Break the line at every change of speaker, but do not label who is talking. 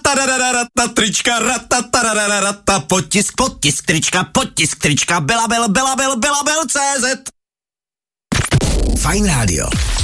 Ratatararatata, trička, ratatararata, potisk, trička, Belabel, CZ.
Fajn rádio.